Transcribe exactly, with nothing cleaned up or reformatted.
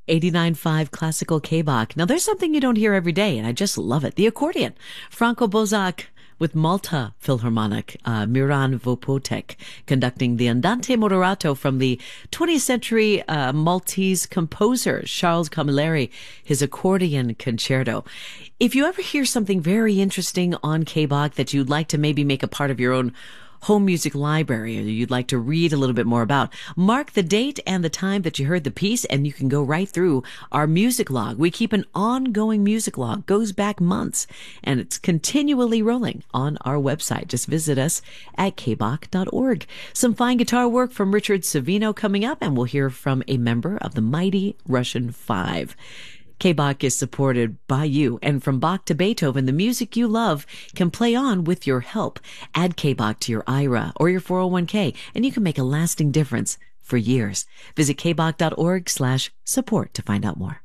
eighty-nine point five Classical K-Bach. Now, there's something you don't hear every day, and I just love it. The accordion. Franco Bozak with Malta Philharmonic, uh, Miran Vopotek conducting the Andante Moderato from the twentieth century uh, Maltese composer Charles Camilleri, his accordion concerto. If you ever hear something very interesting on K-Bach that you'd like to maybe make a part of your own home music library or you'd like to read a little bit more about, mark the date and the time that you heard the piece, and you can go right through our music log. We keep an ongoing music log, goes back months, and it's continually rolling on our website. Just visit us at k bach dot org. Some fine guitar work from Richard Savino coming up, and we'll hear from a member of the mighty Russian Five. K-Bach is supported by you, and from Bach to Beethoven, the music you love can play on with your help. Add K-Bach to your I R A or your four oh one k, and you can make a lasting difference for years. Visit k bach dot org slash support to find out more.